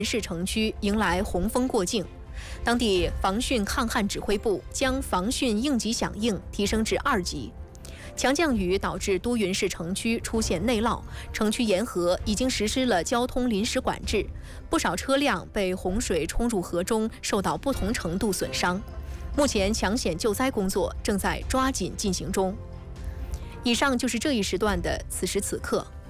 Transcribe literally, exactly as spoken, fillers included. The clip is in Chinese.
市城区迎来洪峰过境。当地防汛抗旱指挥部将防汛应急响应提升至二级。强降雨导致都匀市城区出现内涝，城区沿河已经实施了交通临时管制，不少车辆被洪水冲入河中，受到不同程度损伤。目前抢险救灾工作正在抓紧进行中。以上就是这一时段的此时此刻。